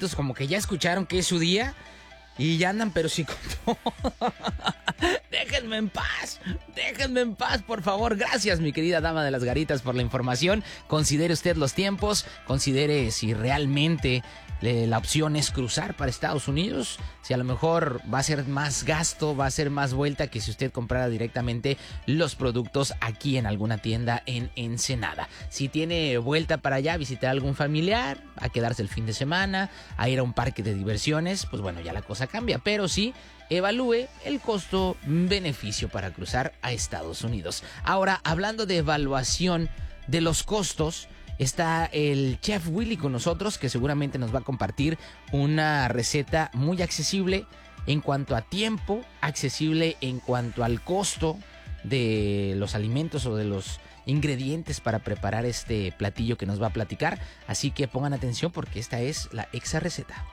chavitos como que ya escucharon que es su día y ya andan pero sí con todo. Déjenme en paz, por favor. Gracias, mi querida dama de las garitas, por la información. Considere usted los tiempos, considere si realmente la opción es cruzar para Estados Unidos, si a lo mejor va a ser más gasto, va a ser más vuelta que si usted comprara directamente los productos aquí en alguna tienda en Ensenada. Si tiene vuelta para allá, visitar a algún familiar, a quedarse el fin de semana, a ir a un parque de diversiones, pues bueno, ya la cosa cambia, pero sí evalúe el costo-beneficio para cruzar a Estados Unidos. Ahora, hablando de evaluación de los costos, está el Chef Willy con nosotros, que seguramente nos va a compartir una receta muy accesible en cuanto a tiempo, accesible en cuanto al costo de los alimentos o de los ingredientes para preparar este platillo que nos va a platicar. Así que pongan atención porque esta es la Exa Receta.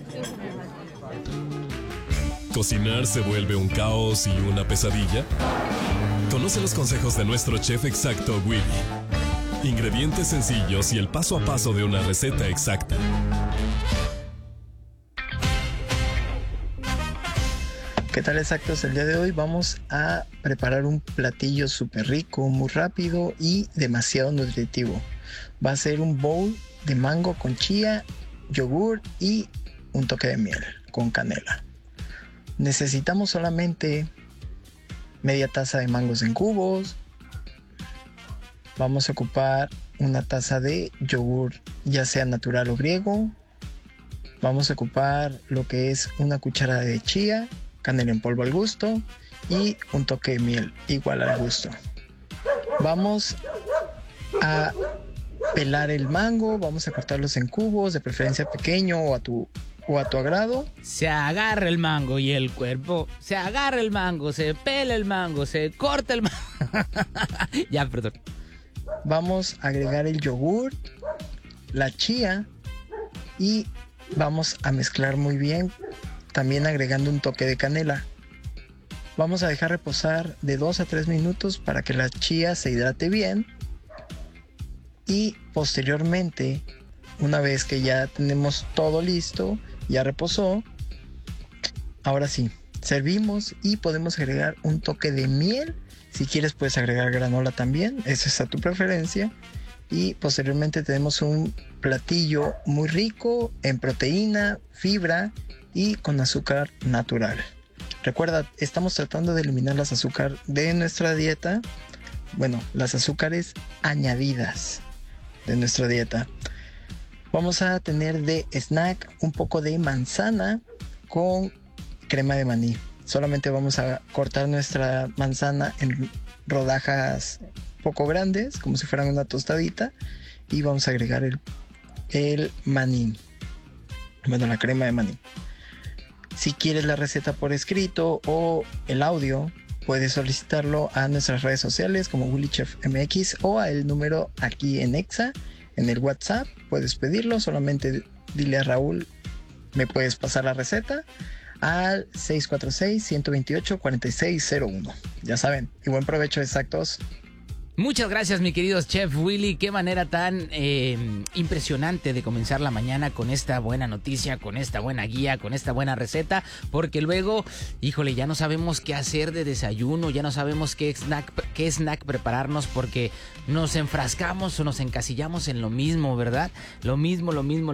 ¿Cocinar se vuelve un caos y una pesadilla? Conoce los consejos de nuestro chef exacto, Willy. Ingredientes sencillos y el paso a paso de una receta exacta. ¿Qué tal, exactos? El día de hoy vamos a preparar un platillo súper rico, muy rápido y demasiado nutritivo. Va a ser un bowl de mango con chía, yogur y un toque de miel con canela. Necesitamos solamente media taza de mangos en cubos. Vamos a ocupar una taza de yogur, ya sea natural o griego. Vamos a ocupar lo que es una cucharada de chía, canela en polvo al gusto y un toque de miel igual al gusto. Vamos a pelar el mango, vamos a cortarlos en cubos, de preferencia pequeño o a tu agrado. Se agarra el mango y el cuerpo, se agarra el mango, se pela el mango, se corta el mango. Ya, perdón. Vamos a agregar el yogur, la chía y vamos a mezclar muy bien, también agregando un toque de canela. Vamos a dejar reposar de 2 a 3 minutos para que la chía se hidrate bien y posteriormente, una vez que ya tenemos todo listo, ya reposó, ahora sí, servimos y podemos agregar un toque de miel. Si quieres puedes agregar granola también, eso es a tu preferencia. Y posteriormente tenemos un platillo muy rico en proteína, fibra y con azúcar natural. Recuerda, estamos tratando de eliminar las azúcares de nuestra dieta. Bueno, las azúcares añadidas de nuestra dieta. Vamos a tener de snack un poco de manzana con crema de maní. Solamente vamos a cortar nuestra manzana en rodajas poco grandes, como si fueran una tostadita, y vamos a agregar el maní. Bueno, la crema de maní. Si quieres la receta por escrito o el audio, puedes solicitarlo a nuestras redes sociales como WillyChefMX o a el número aquí en Exa, en el WhatsApp. Puedes pedirlo, solamente dile a Raúl, me puedes pasar la receta al 646-128-4601. Ya saben, y buen provecho, exactos. Muchas gracias, mi querido Chef Willy. Qué manera tan impresionante de comenzar la mañana con esta buena noticia, con esta buena guía, con esta buena receta, porque luego, híjole, ya no sabemos qué hacer de desayuno, ya no sabemos qué snack prepararnos, porque nos enfrascamos o nos encasillamos en lo mismo, ¿verdad? Lo mismo,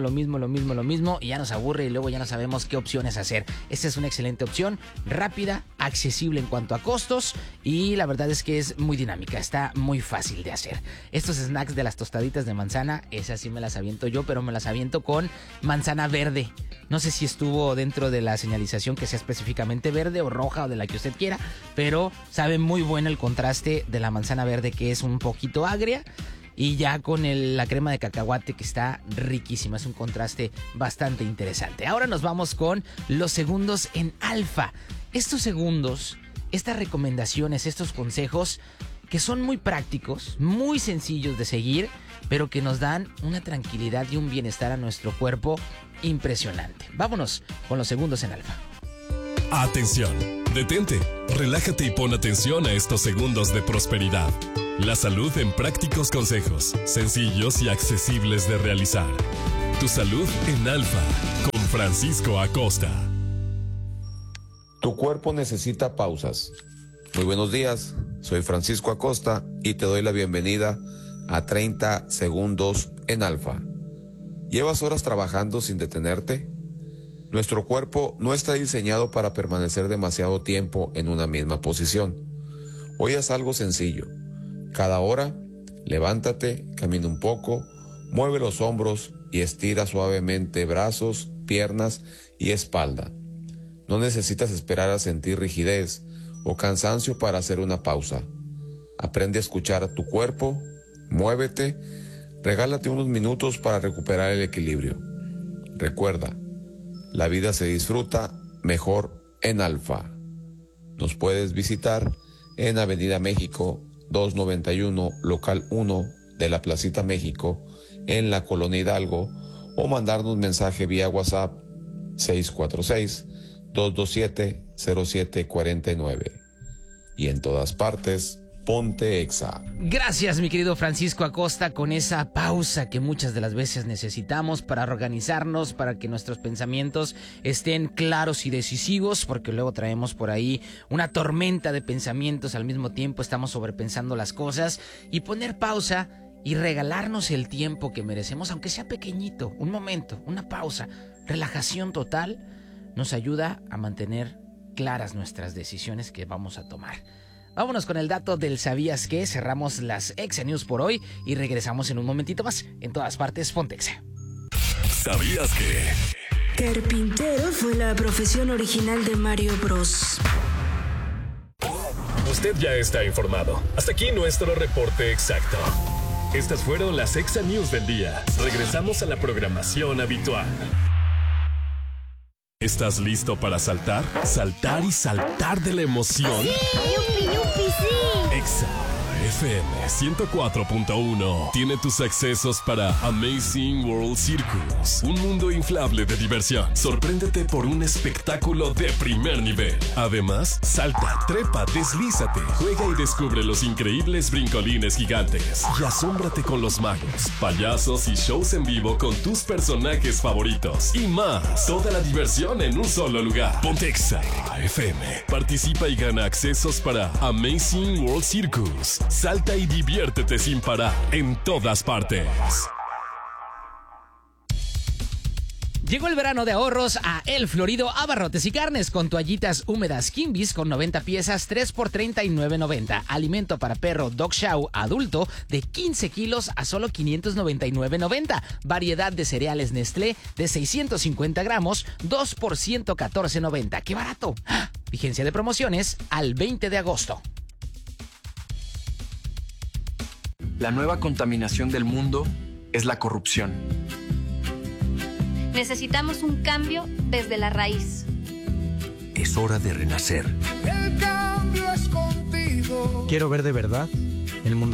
y ya nos aburre y luego ya no sabemos qué opciones hacer. Esta es una excelente opción, rápida, accesible en cuanto a costos y la verdad es que es muy dinámica, está muy fácil de hacer. Estos snacks de las tostaditas de manzana, esas sí me las aviento yo, pero me las aviento con manzana verde. No sé si estuvo dentro de la señalización que sea específicamente verde o roja o de la que usted quiera, pero sabe muy bueno el contraste de la manzana verde, que es un poquito agria, y ya con la crema de cacahuate, que está riquísima. Es un contraste bastante interesante. Ahora nos vamos con los segundos en alfa. Estos segundos, estas recomendaciones, estos consejos que son muy prácticos, muy sencillos de seguir, pero que nos dan una tranquilidad y un bienestar a nuestro cuerpo impresionante. Vámonos con los segundos en alfa. Atención, detente, relájate y pon atención a estos segundos de prosperidad. La salud en prácticos consejos, sencillos y accesibles de realizar. Tu salud en alfa, con Francisco Acosta. Tu cuerpo necesita pausas. Muy buenos días, soy Francisco Acosta y te doy la bienvenida a 30 segundos en Alfa. ¿Llevas horas trabajando sin detenerte? Nuestro cuerpo no está diseñado para permanecer demasiado tiempo en una misma posición. Hoy haz algo sencillo. Cada hora, levántate, camina un poco, mueve los hombros y estira suavemente brazos, piernas y espalda. No necesitas esperar a sentir rigidez o cansancio para hacer una pausa. Aprende a escuchar a tu cuerpo, muévete, regálate unos minutos para recuperar el equilibrio. Recuerda, la vida se disfruta mejor en Alfa. Nos puedes visitar en Avenida México 291, local 1 de la Placita México, en la Colonia Hidalgo, o mandarnos mensaje vía WhatsApp 646-227-0749. Y en todas partes, ponte Exa. Gracias, mi querido Francisco Acosta, con esa pausa que muchas de las veces necesitamos para organizarnos, para que nuestros pensamientos estén claros y decisivos, porque luego traemos por ahí una tormenta de pensamientos al mismo tiempo, estamos sobrepensando las cosas, y poner pausa y regalarnos el tiempo que merecemos, aunque sea pequeñito, un momento, una pausa, relajación total, nos ayuda a mantener claras nuestras decisiones que vamos a tomar. Vámonos con el dato del ¿sabías qué? Cerramos las Exa News por hoy y regresamos en un momentito más. En todas partes, ponte Exa. ¿Sabías qué? Carpintero fue la profesión original de Mario Bros. Usted ya está informado. Hasta aquí nuestro reporte exacto. Estas fueron las Exa News del día. Regresamos a la programación habitual. ¿Estás listo para saltar? Saltar y saltar de la emoción. ¡Sí! ¡Yupi, yupi, sí! Exa FM 104.1 tiene tus accesos para Amazing World Circus, un mundo inflable de diversión. Sorpréndete por un espectáculo de primer nivel. Además, salta, trepa, deslízate, juega y descubre los increíbles brincolines gigantes. Y asómbrate con los magos, payasos y shows en vivo con tus personajes favoritos. Y más, toda la diversión en un solo lugar. Ponte Exa FM. Participa y gana accesos para Amazing World Circus. Salta y diviértete sin parar en todas partes. Llegó el verano de ahorros a El Florido Abarrotes y Carnes con toallitas húmedas Kimbis con 90 piezas, 3 por $39.90. Alimento para perro Dog Chow adulto de 15 kilos a solo $599.90. Variedad de cereales Nestlé de 650 gramos, 2 por $114.90. ¡Qué barato! Vigencia de promociones al 20 de agosto. La nueva contaminación del mundo es la corrupción. Necesitamos un cambio desde la raíz. Es hora de renacer. El cambio es contigo. Quiero ver de verdad el mundo